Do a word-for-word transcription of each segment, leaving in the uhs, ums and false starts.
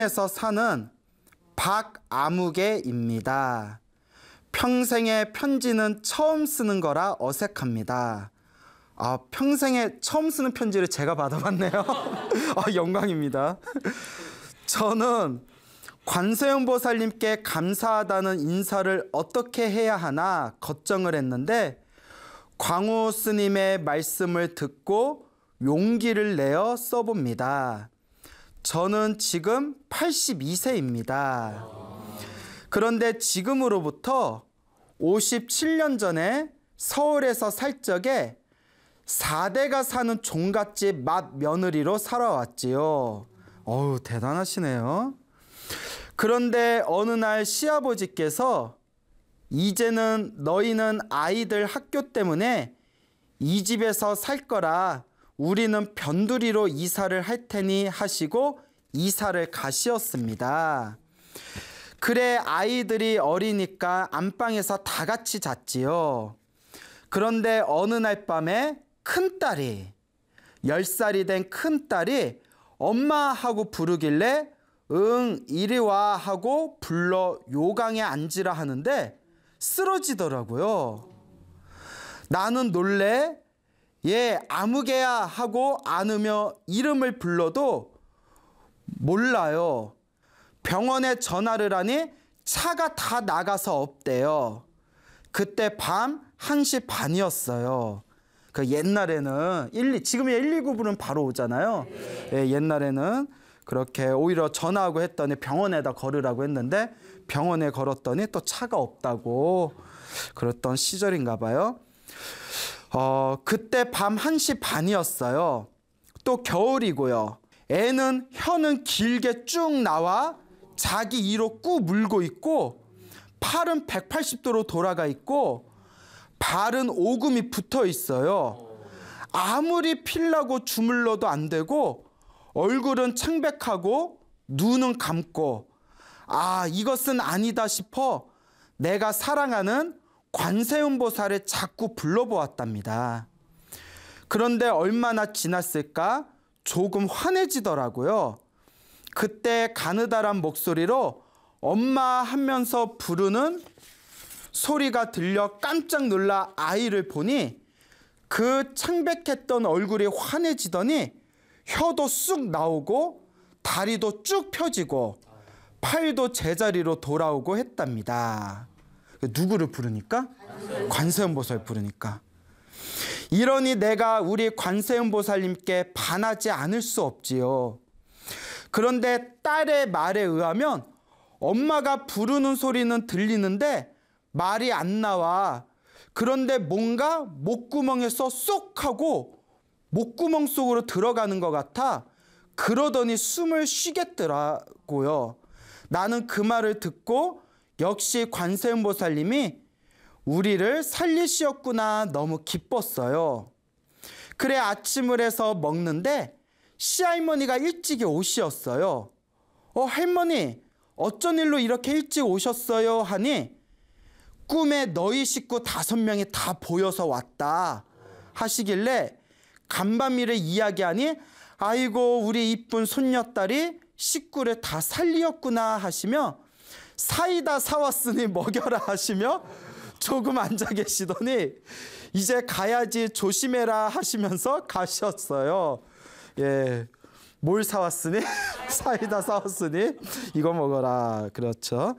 에서 사는 박아무개입니다. 평생에 편지는 처음 쓰는 거라 어색합니다. 아, 평생에 처음 쓰는 편지를 제가 받아봤네요. 아, 영광입니다. 저는 관세음보살님께 감사하다는 인사를 어떻게 해야 하나 걱정을 했는데 광우 스님의 말씀을 듣고 용기를 내어 써봅니다. 저는 지금 팔십이 세입니다. 그런데 지금으로부터 오십칠 년 전에 서울에서 살 적에 사 대가 사는 종갓집 맏 며느리로 살아왔지요. 어우, 대단하시네요. 그런데 어느 날 시아버지께서 이제는 너희는 아이들 학교 때문에 이 집에서 살 거라 우리는 변두리로 이사를 할 테니 하시고 이사를 가시었습니다. 그래 아이들이 어리니까 안방에서 다 같이 잤지요. 그런데 어느 날 밤에 큰딸이, 열 살이 된 큰딸이 엄마 하고 부르길래 응 이리 와 하고 불러 요강에 앉으라 하는데 쓰러지더라고요. 나는 놀래 얘 아무개야 하고 안으며 이름을 불러도 몰라요. 병원에 전화를 하니 차가 다 나가서 없대요. 그때 밤 한 시 반이었어요. 그 옛날에는 일이 지금의 일이구 부르면 바로 오잖아요. 예, 옛날에는 그렇게 오히려 전화하고 했더니 병원에다 걸으라고 했는데 병원에 걸었더니 또 차가 없다고 그랬던 시절인가 봐요. 어, 그때 밤 한 시 반이었어요. 또 겨울이고요. 애는 혀는 길게 쭉 나와 자기 이로 꾹 물고 있고 팔은 백팔십 도로 돌아가 있고 발은 오금이 붙어 있어요. 아무리 필라고 주물러도 안 되고 얼굴은 창백하고 눈은 감고 아 이것은 아니다 싶어 내가 사랑하는 관세음보살을 자꾸 불러보았답니다. 그런데 얼마나 지났을까 조금 환해지더라고요. 그때 가느다란 목소리로 엄마 하면서 부르는 소리가 들려 깜짝 놀라 아이를 보니 그 창백했던 얼굴이 환해지더니 혀도 쑥 나오고 다리도 쭉 펴지고 팔도 제자리로 돌아오고 했답니다. 누구를 부르니까? 관세음보살 부르니까. 이러니 내가 우리 관세음보살님께 반하지 않을 수 없지요. 그런데 딸의 말에 의하면 엄마가 부르는 소리는 들리는데 말이 안 나와. 그런데 뭔가 목구멍에서 쏙 하고 목구멍 속으로 들어가는 것 같아. 그러더니 숨을 쉬겠더라고요. 나는 그 말을 듣고 역시 관세음보살님이 우리를 살리시었구나 너무 기뻤어요. 그래 아침을 해서 먹는데 시할머니가 일찍이 오시었어요. 어 할머니 어쩐 일로 이렇게 일찍 오셨어요 하니 꿈에 너희 식구 다섯 명이 다 보여서 왔다 하시길래 간밤일을 이야기하니 아이고 우리 이쁜 손녀딸이 식구를 다 살리었구나 하시며 사이다 사왔으니 먹여라 하시며 조금 앉아 계시더니 이제 가야지 조심해라 하시면서 가셨어요. 예, 뭘 사왔으니? 사이다 사왔으니 이거 먹어라. 그렇죠.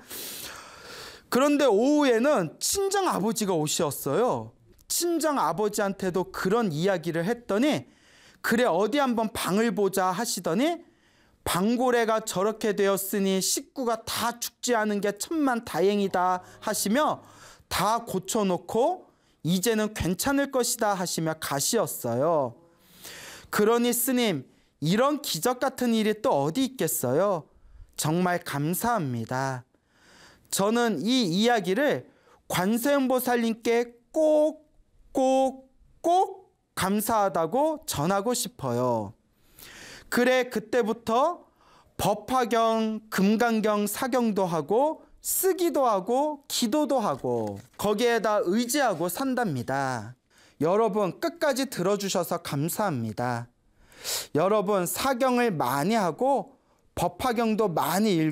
그런데 오후에는 친정 아버지가 오셨어요. 친정 아버지한테도 그런 이야기를 했더니 그래 어디 한번 방을 보자 하시더니 방고래가 저렇게 되었으니 식구가 다 죽지 않은 게 천만 다행이다 하시며 다 고쳐놓고 이제는 괜찮을 것이다 하시며 가시었어요. 그러니 스님 이런 기적 같은 일이 또 어디 있겠어요. 정말 감사합니다. 저는 이 이야기를 관세음보살님께 꼭 꼭 꼭 감사하다고 전하고 싶어요. 그래 그때부터 법화경, 금강경 사경도 하고 쓰기도 하고 기도도 하고 거기에다 의지하고 산답니다. 여러분 끝까지 들어주셔서 감사합니다. 여러분 사경을 많이 하고 법화경도 많이